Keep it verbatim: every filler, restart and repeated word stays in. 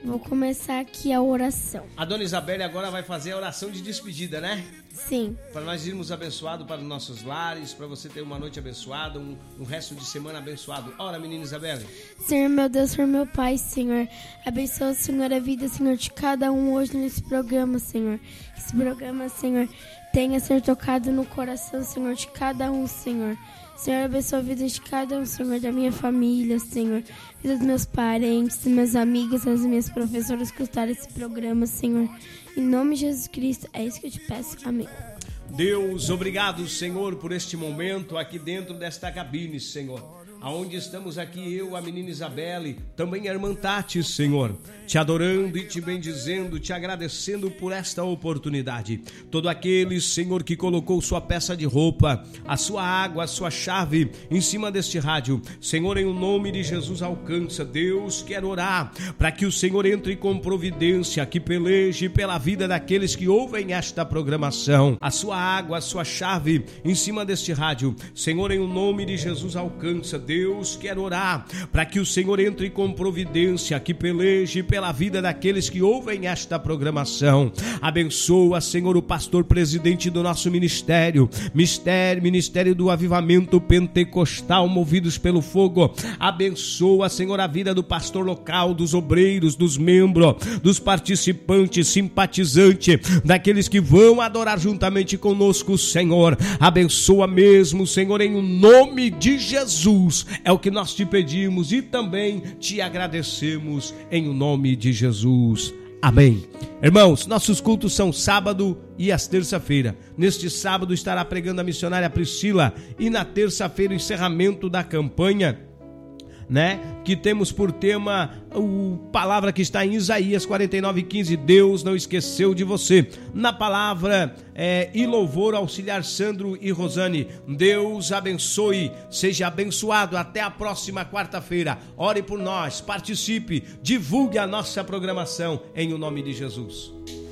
Vou começar aqui a oração. A dona Isabelle agora vai fazer a oração de despedida, né? Sim. Para nós irmos abençoados para os nossos lares, para você ter uma noite abençoada, um, um resto de semana abençoado. Ora, menina Isabelle. Senhor, meu Deus, Senhor, meu Pai, Senhor. Abençoa, Senhor, a vida, Senhor, de cada um hoje nesse programa, Senhor. Esse programa, Senhor, tenha, Senhor, tocado no coração, Senhor, de cada um, Senhor. Senhor, abençoa a vida de cada um, Senhor, da minha família, Senhor. Vida dos meus parentes, dos meus amigos, das minhas professoras que escutaram esse programa, Senhor. Em nome de Jesus Cristo, é isso que eu te peço. Amém. Deus, obrigado, Senhor, por este momento aqui dentro desta cabine, Senhor. Aonde estamos aqui, eu, a menina Isabelle, também a irmã Tati, Senhor, te adorando e te bendizendo, te agradecendo por esta oportunidade. Todo aquele, Senhor, que colocou sua peça de roupa, a sua água, a sua chave em cima deste rádio, Senhor, em o nome de Jesus alcança. Deus, quero orar para que o Senhor entre com providência, que peleje pela vida daqueles que ouvem esta programação. A sua água, a sua chave em cima deste rádio, Senhor, em o nome de Jesus alcança. Deus, quero orar para que o Senhor entre com providência, que peleje pela vida daqueles que ouvem esta programação. Abençoa, Senhor, o pastor presidente do nosso ministério, Mistério, Ministério do Avivamento Pentecostal, movidos pelo fogo. Abençoa, Senhor, a vida do pastor local, dos obreiros, dos membros, dos participantes, simpatizantes, daqueles que vão adorar juntamente conosco, Senhor. Abençoa mesmo, Senhor, em o nome de Jesus. É o que nós te pedimos e também te agradecemos em o nome de Jesus. Amém. Irmãos, nossos cultos são sábado e às terça-feira. Neste sábado estará pregando a missionária Priscila e na terça-feira o encerramento da campanha, né, que temos por tema a palavra que está em Isaías quarenta e nove, quinze, Deus não esqueceu de você. Na palavra é, e louvor, auxiliar Sandro e Rosane. Deus abençoe, seja abençoado. Até a próxima quarta-feira. Ore por nós, participe, divulgue a nossa programação em o nome de Jesus.